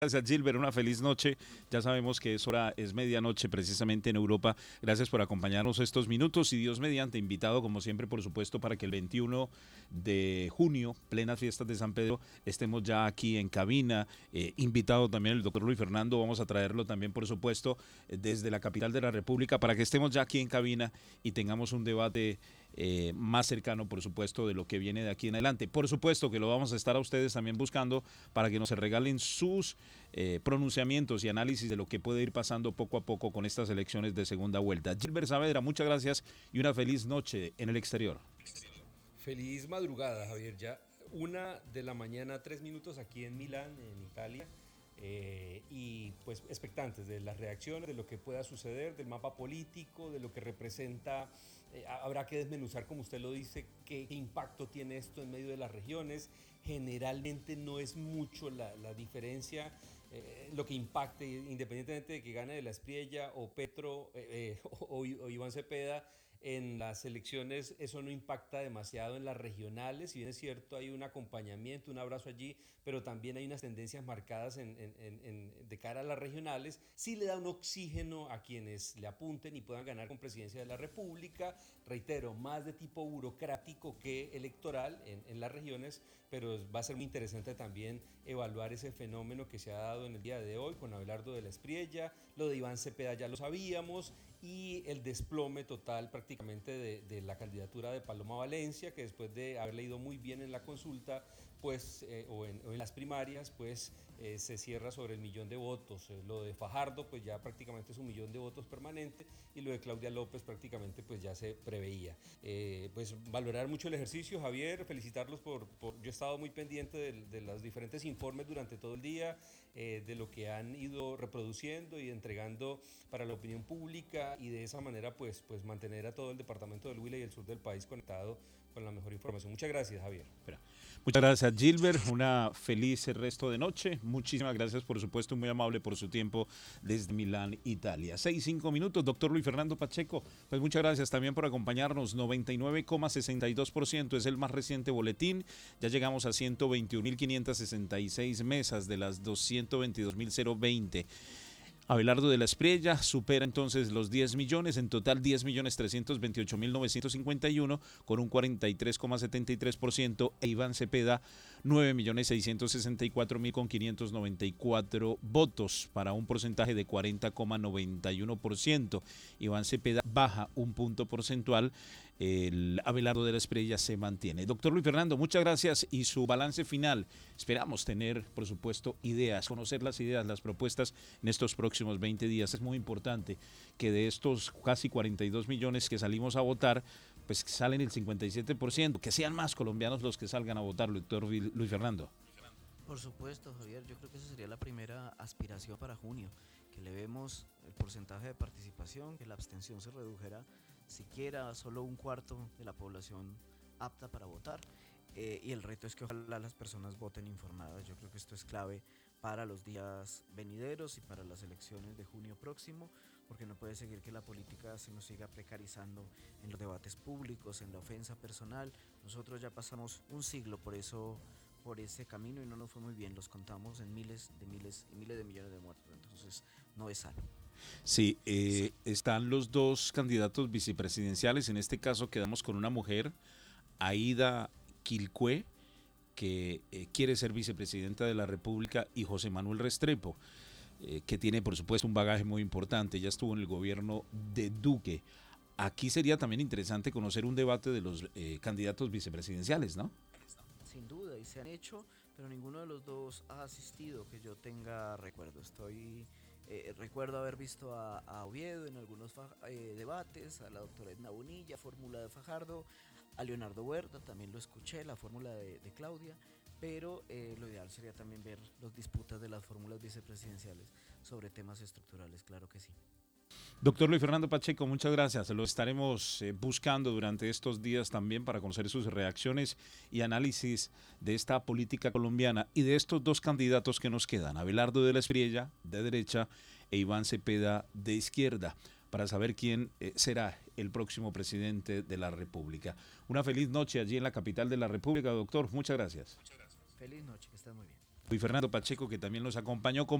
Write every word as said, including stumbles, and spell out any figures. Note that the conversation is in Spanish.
Gracias, Gilbert. Una feliz noche. Ya sabemos que es hora, es medianoche precisamente en Europa. Gracias por acompañarnos estos minutos y Dios mediante, invitado como siempre, por supuesto, para que el veintiuno de junio, plenas fiestas de San Pedro, estemos ya aquí en cabina. Eh, invitado también el doctor Luis Fernando. Vamos a traerlo también, por supuesto, eh, desde la capital de la República para que estemos ya aquí en cabina y tengamos un debate eh, más cercano, por supuesto, de lo que viene de aquí en adelante. Por supuesto que lo vamos a estar a ustedes también buscando para que nos regalen sus eh, pronunciamientos y análisis de lo que puede ir pasando poco a poco con estas elecciones de segunda vuelta. Gilbert Saavedra, muchas gracias y una feliz noche en el exterior. Feliz madrugada, Javier. Ya una de la mañana, tres minutos aquí en Milán, en Italia. Eh, y pues expectantes de las reacciones, de lo que pueda suceder, del mapa político, de lo que representa. Eh, habrá que desmenuzar, como usted lo dice, qué, qué impacto tiene esto en medio de las regiones. Generalmente no es mucho la, la diferencia, eh, lo que impacte, independientemente de que gane de la Espriella o Petro eh, eh, o, o Iván Cepeda. En las elecciones eso no impacta demasiado en las regionales, si bien es cierto hay un acompañamiento, un abrazo allí, pero también hay unas tendencias marcadas en, en, en, de cara a las regionales. Sí le da un oxígeno a quienes le apunten y puedan ganar con presidencia de la República, reitero, más de tipo burocrático que electoral en, en las regiones, pero va a ser muy interesante también evaluar ese fenómeno que se ha dado en el día de hoy con Abelardo de la Espriella, lo de Iván Cepeda ya lo sabíamos, y el desplome total prácticamente de, de la candidatura de Paloma Valencia, que después de haber leído muy bien en la consulta, pues, eh, o, en, o en las primarias, pues eh, se cierra sobre el millón de votos. Eh, lo de Fajardo, pues ya prácticamente es un millón de votos permanente, y lo de Claudia López prácticamente pues ya se preveía. Eh, pues valorar mucho el ejercicio, Javier, felicitarlos por, por yo he estado muy pendiente de, de los diferentes informes durante todo el día, eh, de lo que han ido reproduciendo y entregando para la opinión pública, y de esa manera pues, pues mantener a todo el departamento del Huila y el sur del país conectado con la mejor información. Muchas gracias, Javier. Espera. Muchas gracias, Gilbert. Una feliz resto de noche. Muchísimas gracias, por supuesto, muy amable por su tiempo desde Milán, Italia. Seis, cinco minutos, doctor Luis Fernando Pacheco. Pues muchas gracias también por acompañarnos. noventa y nueve coma sesenta y dos por ciento es el más reciente boletín. Ya llegamos a ciento veintiún mil quinientas sesenta y seis mesas de las doscientos veintidós mil veinte. Abelardo de la Espriella supera entonces los diez millones, en total diez millones trescientos veintiocho mil novecientos cincuenta y uno con un cuarenta y tres coma setenta y tres por ciento, e Iván Cepeda nueve millones seiscientos sesenta y cuatro mil con quinientos noventa y cuatro votos para un porcentaje de cuarenta coma noventa y uno por ciento. Iván Cepeda baja un punto porcentual, el Abelardo de la Espriella se mantiene. Doctor Luis Fernando, muchas gracias y su balance final. Esperamos tener, por supuesto, ideas, conocer las ideas, las propuestas en estos próximos veinte días. Es muy importante que de estos casi cuarenta y dos millones que salimos a votar, pues salen el cincuenta y siete por ciento, que sean más colombianos los que salgan a votar, doctor Luis Fernando. Por supuesto, Javier, yo creo que esa sería la primera aspiración para junio, que le vemos el porcentaje de participación, que la abstención se redujera siquiera solo un cuarto de la población apta para votar, eh, y el reto es que ojalá las personas voten informadas. Yo creo que esto es clave para los días venideros y para las elecciones de junio próximo, porque no puede seguir que la política se nos siga precarizando en los debates públicos, en la ofensa personal. Nosotros ya pasamos un siglo por eso, por ese camino, y no nos fue muy bien. Los contamos en miles de miles y miles de millones de muertos, entonces no es sano. Sí, eh, están los dos candidatos vicepresidenciales. En este caso quedamos con una mujer, Aida Quilcue, que eh, quiere ser vicepresidenta de la República, y José Manuel Restrepo, eh, que tiene por supuesto un bagaje muy importante. Ya estuvo en el gobierno de Duque. Aquí sería también interesante conocer un debate de los eh, candidatos vicepresidenciales, ¿no? Sin duda, y se han hecho, pero ninguno de los dos ha asistido que yo tenga recuerdo. Estoy eh, recuerdo haber visto a, a Oviedo en algunos fa, eh, debates, a la doctora Edna Bonilla, fórmula de Fajardo, a Leonardo Huerta, también lo escuché, la fórmula de, de Claudia, pero eh, lo ideal sería también ver las disputas de las fórmulas vicepresidenciales sobre temas estructurales, claro que sí. Doctor Luis Fernando Pacheco, muchas gracias. Lo estaremos eh, buscando durante estos días también para conocer sus reacciones y análisis de esta política colombiana y de estos dos candidatos que nos quedan, Abelardo de la Espriella, de derecha, e Iván Cepeda, de izquierda, para saber quién eh, será el próximo presidente de la República. Una feliz noche allí en la capital de la República, doctor. Muchas gracias. Feliz noche, que estén muy bien. Luis Fernando Pacheco, que también nos acompañó con